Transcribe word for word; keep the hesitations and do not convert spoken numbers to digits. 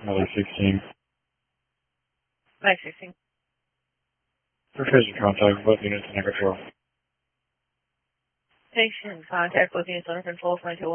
Mother sixteen. Mike sixteen. Precision contact with both units under control. Station contact with units under control, twenty-two.